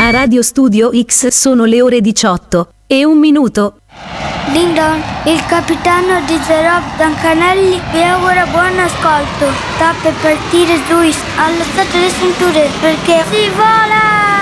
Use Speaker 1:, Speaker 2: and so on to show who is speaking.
Speaker 1: A Radio Studio X sono le ore 18:01.
Speaker 2: Ding-dong, il capitano di The Rob Dancanelli vi augura buon ascolto. Sta per partire Luis, allo stato le cinture perché si vola!